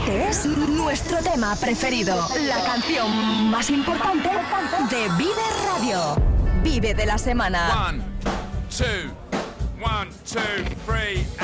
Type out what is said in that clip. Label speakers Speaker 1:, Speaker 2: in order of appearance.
Speaker 1: Este es nuestro tema preferido, la canción más importante de Vive Radio. Vive de la semana.
Speaker 2: 1, 2, 1, 2, 3.